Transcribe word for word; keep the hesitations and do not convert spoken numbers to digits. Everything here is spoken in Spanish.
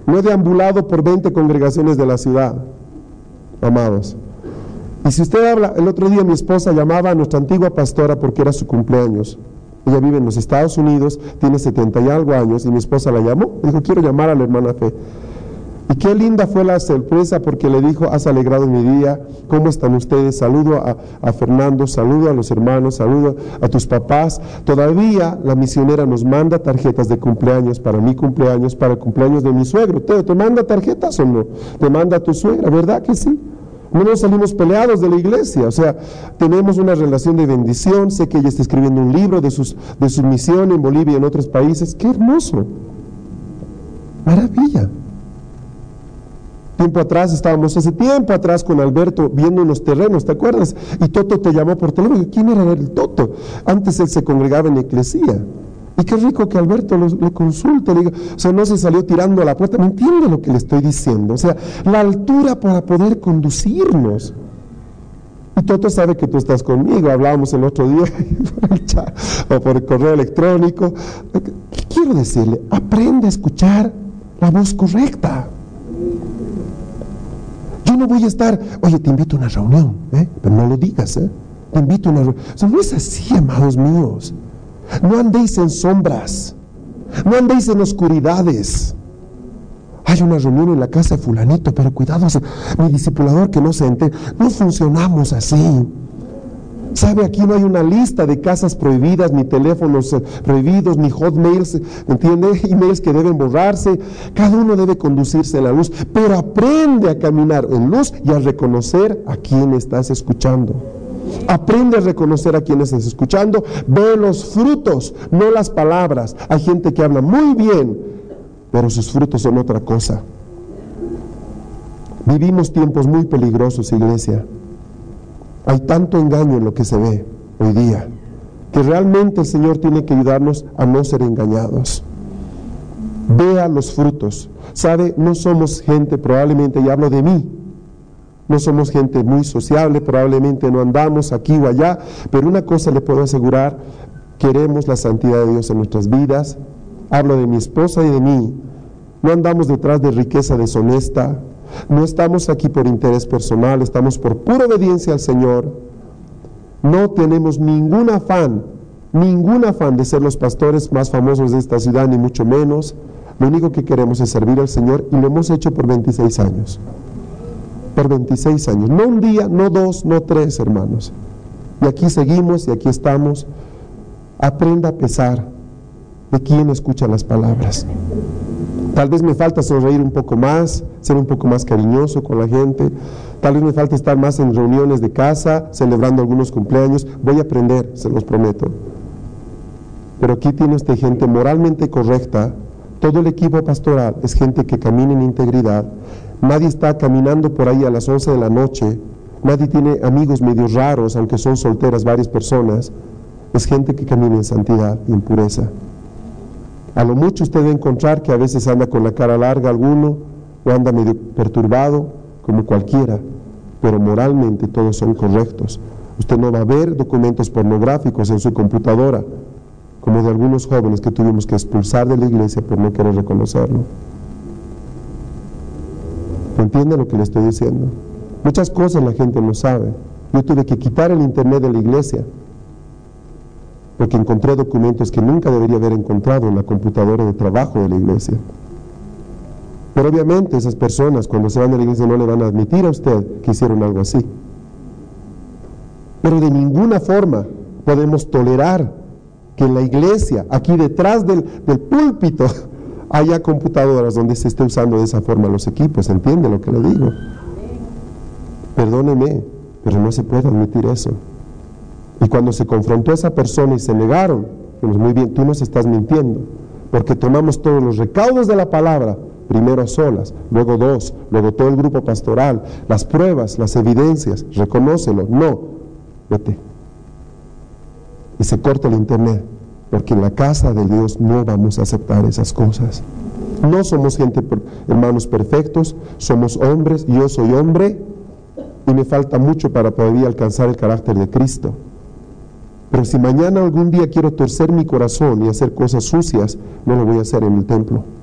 No he deambulado por veinte congregaciones de la ciudad, amados. Y si usted habla, el otro día mi esposa llamaba a nuestra antigua pastora porque era su cumpleaños. Ella vive en los Estados Unidos, tiene setenta y algo años, y mi esposa la llamó, dijo, quiero llamar a la hermana Fe. Y qué linda fue la sorpresa, porque le dijo, has alegrado mi día, ¿cómo están ustedes? Saludo a, a Fernando, saludo a los hermanos, saludo a tus papás. Todavía la misionera nos manda tarjetas de cumpleaños, para mi cumpleaños, para el cumpleaños de mi suegro. ¿Te, te manda tarjetas o no? Te manda tu suegra, ¿verdad que sí? No nos salimos peleados de la iglesia, o sea, tenemos una relación de bendición. Sé que ella está escribiendo un libro de, sus, de su misión en Bolivia y en otros países. ¡Qué hermoso! ¡Maravilla! Tiempo atrás, estábamos hace tiempo atrás con Alberto viendo unos terrenos, ¿te acuerdas? Y Toto te llamó por teléfono. ¿Quién era el Toto? Antes él se congregaba en la iglesia. Y qué rico que Alberto lo, le consulte, le diga, o sea, no se salió tirando a la puerta. ¿Me entiende lo que le estoy diciendo? O sea, la altura para poder conducirnos. Y Toto sabe que tú estás conmigo, hablábamos el otro día por el chat, o por el correo electrónico. ¿Qué quiero decirle? Aprende a escuchar la voz correcta. Yo no voy a estar, oye, te invito a una reunión, ¿eh? Pero no lo digas, ¿eh? Te invito a una reunión. O sea, no es así, amados míos. No andéis en sombras, no andéis en oscuridades. Hay una reunión en la casa de fulanito, pero cuidado, mi discipulador que no se entere. No funcionamos así. ¿Sabe? Aquí no hay una lista de casas prohibidas, ni teléfonos prohibidos, ni hotmails, ¿entiende? Emails que deben borrarse. Cada uno debe conducirse en la luz, pero aprende a caminar en luz y a reconocer a quién estás escuchando. Aprende a reconocer a quién estás escuchando. Ve los frutos, no las palabras. Hay gente que habla muy bien, pero sus frutos son otra cosa. Vivimos tiempos muy peligrosos, iglesia. Hay tanto engaño en lo que se ve hoy día, que realmente el Señor tiene que ayudarnos a no ser engañados. Vea los frutos. ¿Sabe? No somos gente, probablemente, y hablo de mí, no somos gente muy sociable, probablemente no andamos aquí o allá, pero una cosa le puedo asegurar, queremos la santidad de Dios en nuestras vidas. Hablo de mi esposa y de mí. No andamos detrás de riqueza deshonesta. No estamos aquí por interés personal, estamos por pura obediencia al Señor. No tenemos ningún afán, ningún afán de ser los pastores más famosos de esta ciudad, ni mucho menos. Lo único que queremos es servir al Señor, y lo hemos hecho por veintiséis años. Por veintiséis años, no un día, no dos, no tres, hermanos. Y aquí seguimos y aquí estamos. Aprenda a pesar de quién escucha las palabras. Tal vez me falta sonreír un poco más, ser un poco más cariñoso con la gente. Tal vez me falta estar más en reuniones de casa, celebrando algunos cumpleaños. Voy a aprender, se los prometo. Pero aquí tiene usted gente moralmente correcta. Todo el equipo pastoral es gente que camina en integridad. Nadie está caminando por ahí a las once de la noche. Nadie tiene amigos medio raros, aunque son solteras varias personas. Es gente que camina en santidad y en pureza. A lo mucho usted va a encontrar que a veces anda con la cara larga alguno, o anda medio perturbado, como cualquiera, pero moralmente todos son correctos. Usted no va a ver documentos pornográficos en su computadora, como de algunos jóvenes que tuvimos que expulsar de la iglesia por no querer reconocerlo. ¿Entiende lo que le estoy diciendo? Muchas cosas la gente no sabe. Yo tuve que quitar el internet de la iglesia, porque encontré documentos que nunca debería haber encontrado en la computadora de trabajo de la iglesia. Pero obviamente esas personas, cuando se van de la iglesia, no le van a admitir a usted que hicieron algo así. Pero de ninguna forma podemos tolerar que en la iglesia, aquí detrás del, del púlpito, haya computadoras donde se esté usando de esa forma los equipos. ¿Entiende lo que le digo? Perdóneme, pero no se puede admitir eso. Y cuando se confrontó a esa persona y se negaron, dijimos, muy bien, tú nos estás mintiendo, porque tomamos todos los recaudos de la palabra, primero a solas, luego dos, luego todo el grupo pastoral, las pruebas, las evidencias, reconócelo, no, vete. Y se corta el internet, porque en la casa de Dios no vamos a aceptar esas cosas. No somos gente, hermanos, perfectos, somos hombres, yo soy hombre, y me falta mucho para poder alcanzar el carácter de Cristo. Pero si mañana algún día quiero torcer mi corazón y hacer cosas sucias, no lo voy a hacer en el templo.